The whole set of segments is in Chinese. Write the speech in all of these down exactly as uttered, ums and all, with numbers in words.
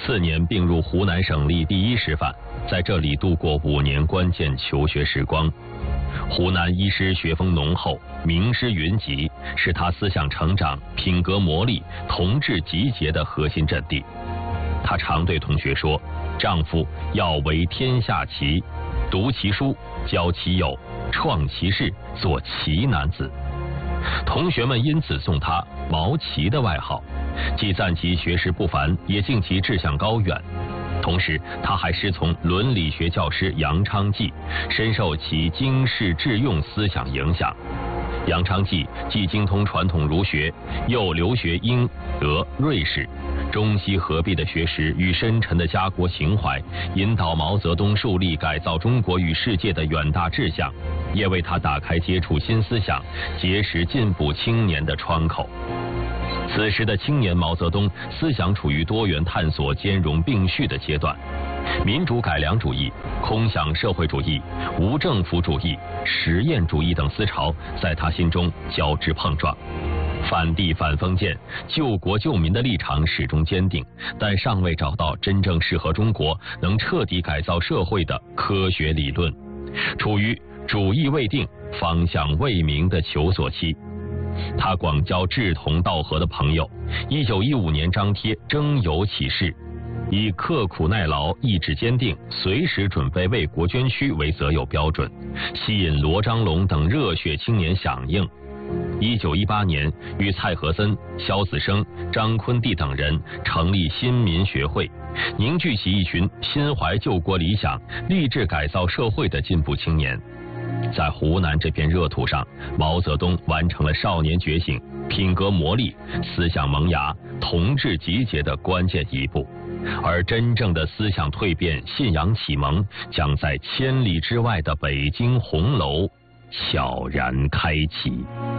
次年并入湖南省立第一师范，在这里度过五年关键求学时光。湖南医师学风浓厚，名师云集，是他思想成长、品格磨砺、同志集结的核心阵地。他常对同学说：“丈夫要为天下奇，读其书，交其友，创其事，做奇男子。”同学们因此送他“毛奇”的外号，既赞其学识不凡，也敬其志向高远。同时，他还师从伦理学教师杨昌济，深受其经世致用思想影响。杨昌济既精通传统儒学，又留学英、德、瑞士，中西合璧的学识与深沉的家国情怀，引导毛泽东树立改造中国与世界的远大志向，也为他打开接触新思想、结识进步青年的窗口。此时的青年毛泽东思想处于多元探索、兼容并蓄的阶段，民主改良主义、空想社会主义、无政府主义、实验主义等思潮在他心中交织碰撞。反帝反封建、救国救民的立场始终坚定，但尚未找到真正适合中国、能彻底改造社会的科学理论，处于主意未定、方向未明的求索期。他广交志同道合的朋友，一九一五年张贴征友启事，以刻苦耐劳、意志坚定、随时准备为国捐躯为择友标准，吸引罗章龙等热血青年响应。一九一八年，与蔡和森、萧子升、张坤地等人成立新民学会，凝聚起一群心怀救国理想、立志改造社会的进步青年。在湖南这片热土上，毛泽东完成了少年觉醒、品格磨砺、思想萌芽、同志集结的关键一步，而真正的思想蜕变、信仰启蒙，将在千里之外的北京红楼悄然开启。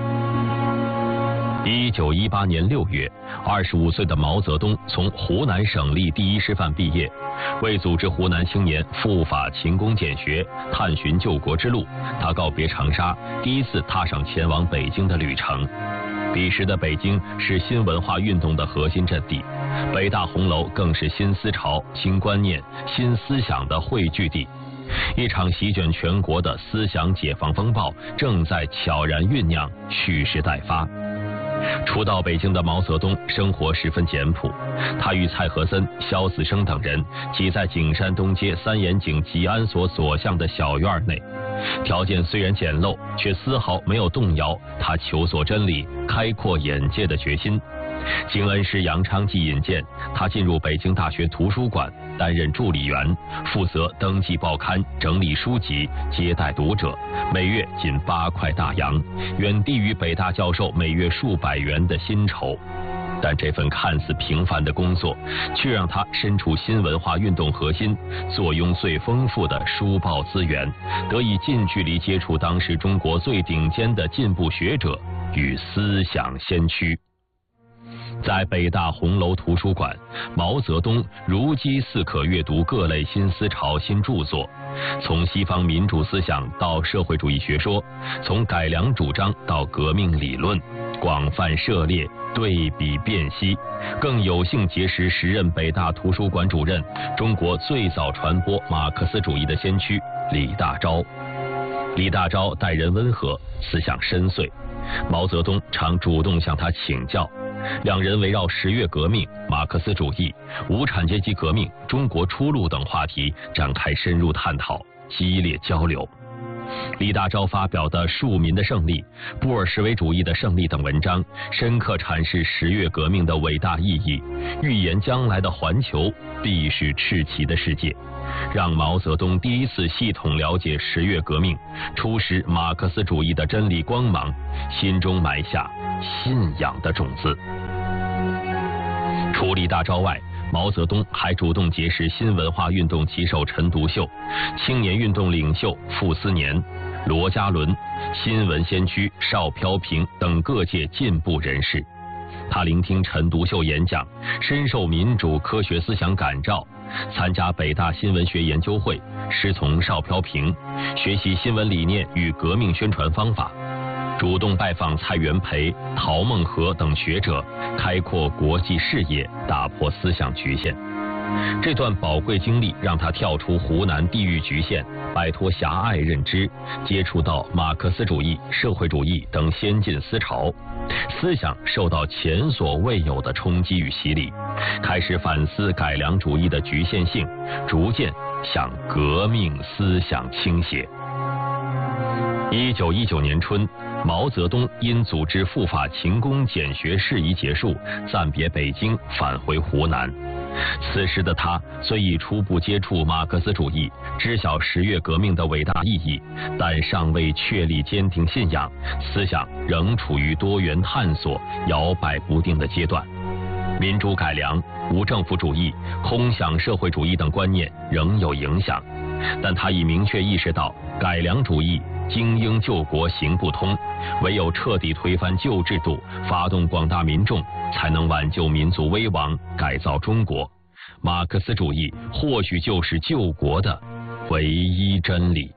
一九一八年六月，二十五岁的毛泽东从湖南省立第一师范毕业，为组织湖南青年赴法勤工俭学、探寻救国之路，他告别长沙，第一次踏上前往北京的旅程。彼时的北京是新文化运动的核心阵地，北大红楼更是新思潮、新观念、新思想的汇聚地。一场席卷全国的思想解放风暴正在悄然酝酿，蓄势待发。初到北京的毛泽东生活十分简朴，他与蔡和森、萧子升等人挤在景山东街三眼井吉安所所向的小院内，条件虽然简陋，却丝毫没有动摇他求索真理、开阔眼界的决心。经恩师杨昌济引荐，他进入北京大学图书馆担任助理员，负责登记报刊、整理书籍、接待读者，每月仅八块大洋，远低于北大教授每月数百元的薪酬。但这份看似平凡的工作，却让他身处新文化运动核心，坐拥最丰富的书报资源，得以近距离接触当时中国最顶尖的进步学者与思想先驱。在北大红楼图书馆，毛泽东如饥似渴阅读各类新思潮、新著作，从西方民主思想到社会主义学说，从改良主张到革命理论，广泛涉猎，对比辨析，更有幸结识时任北大图书馆主任、中国最早传播马克思主义的先驱李大钊。李大钊待人温和，思想深邃，毛泽东常主动向他请教。两人围绕十月革命、马克思主义、无产阶级革命、中国出路等话题展开深入探讨、激烈交流。李大钊发表的《庶民的胜利》、《布尔什维主义的胜利》等文章，深刻阐释十月革命的伟大意义，预言将来的环球必是赤旗的世界，让毛泽东第一次系统了解十月革命，初识马克思主义的真理光芒，心中埋下信仰的种子。除李大钊外，毛泽东还主动结识新文化运动旗手陈独秀、青年运动领袖傅斯年、罗家伦、新闻先驱邵飘萍等各界进步人士。他聆听陈独秀演讲，深受民主科学思想感召，参加北大新闻学研究会，师从邵飘萍，学习新闻理念与革命宣传方法，主动拜访蔡元培、陶孟和等学者，开阔国际视野，打破思想局限。 这段宝贵经历让他跳出湖南地域局限，摆脱狭隘认知，接触到马克思主义、社会主义等先进思潮，思想受到前所未有的冲击与洗礼，开始反思改良主义的局限性，逐渐向革命思想倾斜。一九一九年春，毛泽东因组织赴法勤工俭学事宜结束，暂别北京，返回湖南。此时的他虽已初步接触马克思主义，知晓十月革命的伟大意义，但尚未确立坚定信仰，思想仍处于多元探索、摇摆不定的阶段。民主改良、无政府主义、空想社会主义等观念仍有影响，但他已明确意识到改良主义精英救国行不通，唯有彻底推翻旧制度，发动广大民众，才能挽救民族危亡，改造中国。马克思主义或许就是救国的唯一真理。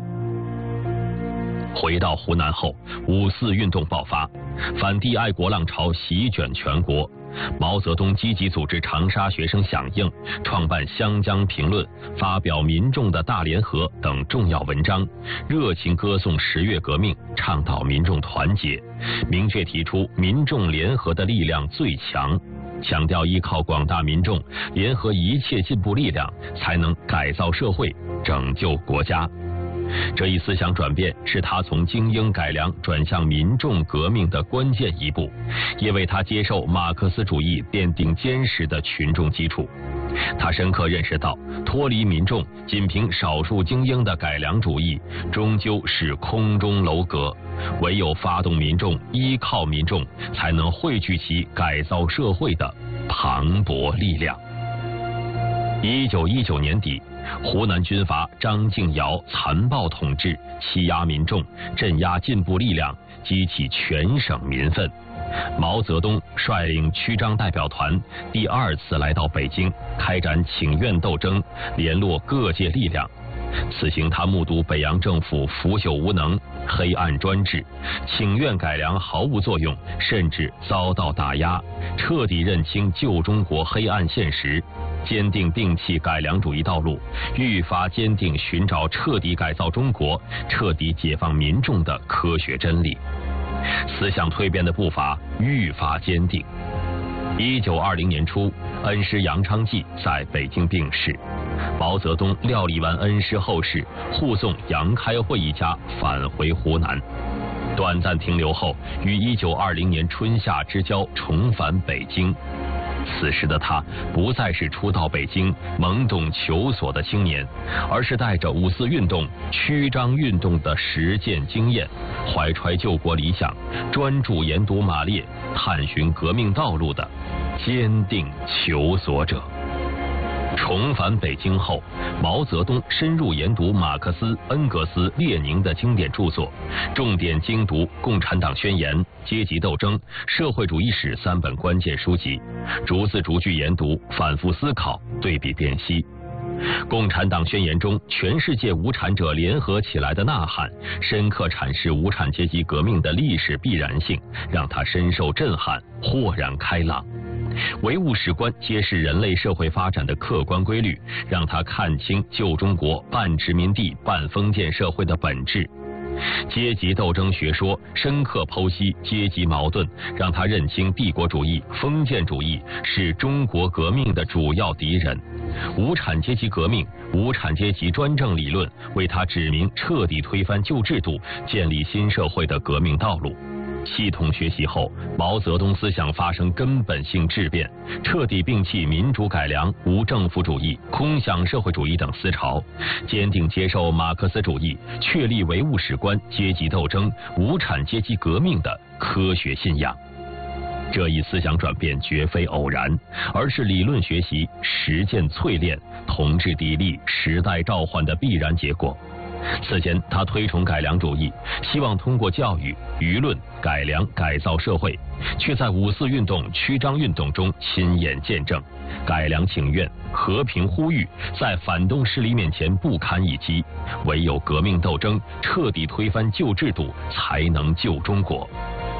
回到湖南后，五四运动爆发，反帝爱国浪潮席卷全国。毛泽东积极组织长沙学生响应，创办《湘江评论》，发表《民众的大联合》等重要文章，热情歌颂十月革命，倡导民众团结，明确提出民众联合的力量最强，强调依靠广大民众联合一切进步力量，才能改造社会，拯救国家。这一思想转变是他从精英改良转向民众革命的关键一步，也为他接受马克思主义奠定坚实的群众基础。他深刻认识到，脱离民众，仅凭少数精英的改良主义，终究是空中楼阁。唯有发动民众，依靠民众，才能汇聚起改造社会的磅礴力量。一九一九年底，湖南军阀张敬尧残暴统治，欺压民众，镇压进步力量，激起全省民愤。毛泽东率领区张代表团第二次来到北京，开展请愿斗争，联络各界力量。此行他目睹北洋政府腐朽无能、黑暗专制，请愿改良毫无作用，甚至遭到打压，彻底认清旧中国黑暗现实，坚定摒弃改良主义道路，愈发坚定寻找彻底改造中国、彻底解放民众的科学真理。思想蜕变的步伐愈发坚定。一九二零年初，恩师杨昌济在北京病逝，毛泽东料理完恩师后事，护送杨开慧一家返回湖南。短暂停留后，于一九二零年春夏之交重返北京。此时的他不再是初到北京懵懂求索的青年，而是带着五四运动、曲张运动的实践经验，怀揣救国理想，专注研读马列，探寻革命道路的坚定求索者。重返北京后，毛泽东深入研读马克思、恩格斯、列宁的经典著作，重点精读《共产党宣言》《阶级斗争》《社会主义史》三本关键书籍，逐字逐句研读，反复思考，对比辨析。《共产党宣言》中全世界无产者联合起来的呐喊，深刻阐释无产阶级革命的历史必然性，让他深受震撼，豁然开朗。唯物史观揭示人类社会发展的客观规律，让他看清旧中国半殖民地半封建社会的本质。阶级斗争学说深刻剖析阶级矛盾，让他认清帝国主义、封建主义是中国革命的主要敌人。无产阶级革命、无产阶级专政理论为他指明彻底推翻旧制度、建立新社会的革命道路。系统学习后，毛泽东思想发生根本性质变，彻底摒弃民主改良、无政府主义、空想社会主义等思潮，坚定接受马克思主义，确立唯物史观、阶级斗争、无产阶级革命的科学信仰。这一思想转变绝非偶然，而是理论学习、实践淬炼、同志砥砺、时代召唤的必然结果。此前，他推崇改良主义，希望通过教育、舆论改良改造社会，却在五四运动、曲张运动中亲眼见证，改良请愿、和平呼吁在反动势力面前不堪一击，唯有革命斗争彻底推翻旧制度，才能救中国。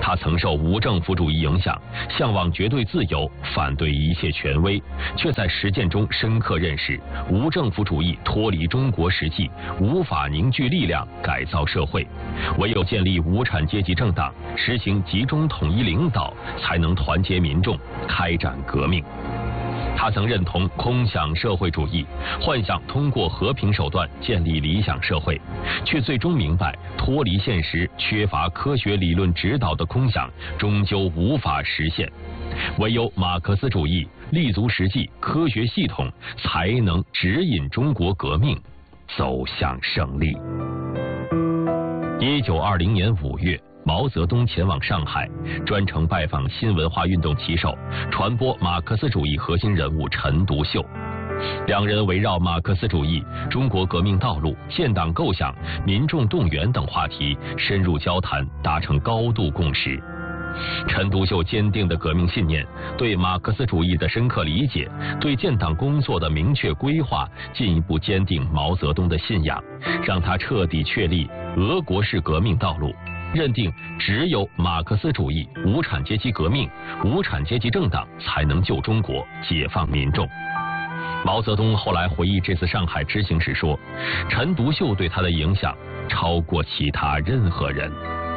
他曾受无政府主义影响，向往绝对自由，反对一切权威，却在实践中深刻认识无政府主义脱离中国实际，无法凝聚力量改造社会，唯有建立无产阶级政党，实行集中统一领导，才能团结民众，开展革命。他曾认同空想社会主义，幻想通过和平手段建立理想社会，却最终明白脱离现实、缺乏科学理论指导的空想终究无法实现，唯有马克思主义立足实际、科学系统，才能指引中国革命走向胜利。一九二零年五月，毛泽东前往上海，专程拜访新文化运动旗手、传播马克思主义核心人物陈独秀。两人围绕马克思主义、中国革命道路、建党构想、民众动员等话题深入交谈，达成高度共识。陈独秀坚定的革命信念，对马克思主义的深刻理解，对建党工作的明确规划，进一步坚定毛泽东的信仰，让他彻底确立俄国式革命道路，认定只有马克思主义、无产阶级革命、无产阶级政党才能救中国、解放民众。毛泽东后来回忆这次上海之行时说，陈独秀对他的影响超过其他任何人。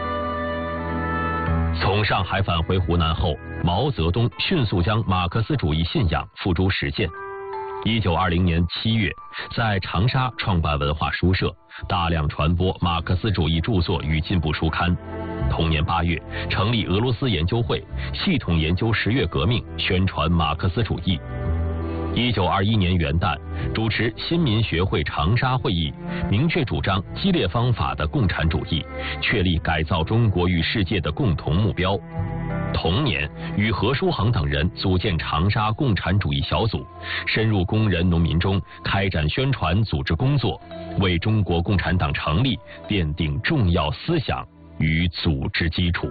从上海返回湖南后，毛泽东迅速将马克思主义信仰付诸实践。一九二零年七月，在长沙创办文化书社，大量传播马克思主义著作与进步书刊。同年八月，成立俄罗斯研究会，系统研究十月革命，宣传马克思主义。一九二一年元旦，主持新民学会长沙会议，明确主张激烈方法的共产主义，确立改造中国与世界的共同目标。同年，与何书衡等人组建长沙共产主义小组，深入工人农民中，开展宣传组织工作，为中国共产党成立奠定重要思想与组织基础。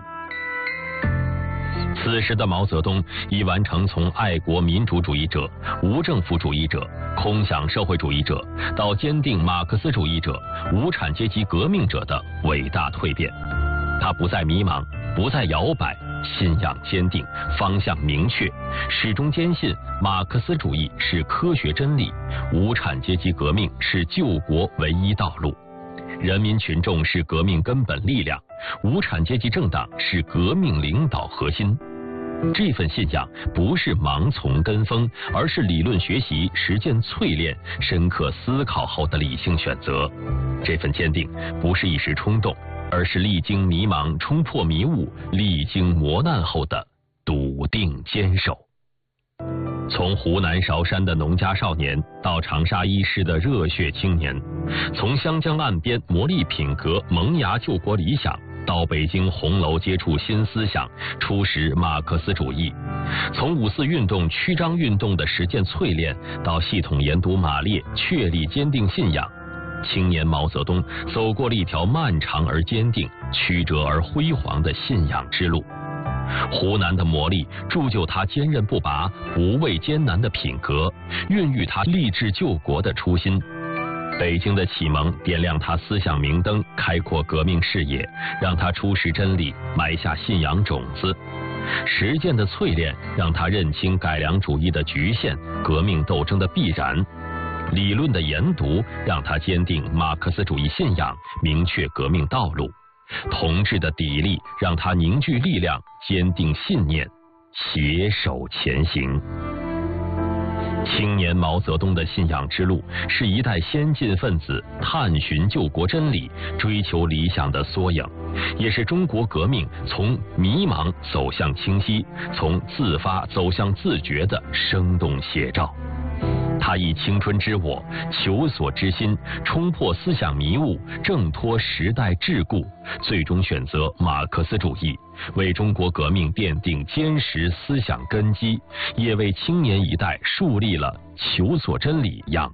此时的毛泽东已完成从爱国民主主义者、无政府主义者、空想社会主义者到坚定马克思主义者、无产阶级革命者的伟大蜕变。他不再迷茫，不再摇摆，信仰坚定，方向明确，始终坚信马克思主义是科学真理，无产阶级革命是救国唯一道路，人民群众是革命根本力量，无产阶级政党是革命领导核心。这份信仰不是盲从跟风，而是理论学习、实践淬炼、深刻思考后的理性选择。这份坚定不是一时冲动，而是历经迷茫、冲破迷雾、历经磨难后的笃定坚守。从湖南韶山的农家少年到长沙一师的热血青年，从湘江岸边磨砺品格、萌芽救国理想，到北京红楼接触新思想，初识马克思主义；从五四运动、曲张运动的实践淬炼，到系统研读马列，确立坚定信仰。青年毛泽东走过了一条漫长而坚定、曲折而辉煌的信仰之路。湖南的磨砺铸就他坚韧不拔、不畏艰难的品格，孕育他立志救国的初心。北京的启蒙点亮他思想明灯，开阔革命视野，让他初识真理，埋下信仰种子。实践的淬炼让他认清改良主义的局限，革命斗争的必然。理论的研读让他坚定马克思主义信仰，明确革命道路。同志的砥砺让他凝聚力量，坚定信念，携手前行。青年毛泽东的信仰之路，是一代先进分子探寻救国真理、追求理想的缩影，也是中国革命从迷茫走向清晰、从自发走向自觉的生动写照。他以青春之我、求索之心，冲破思想迷雾，挣脱时代桎梏，最终选择马克思主义，为中国革命奠定坚实思想根基，也为青年一代树立了求索真理样。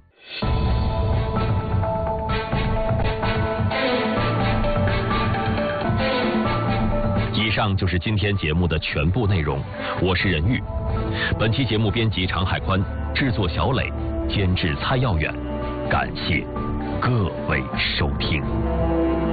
以上就是今天节目的全部内容，我是任玉。本期节目编辑常海宽，制作小磊，监制蔡耀远，感谢各位收听。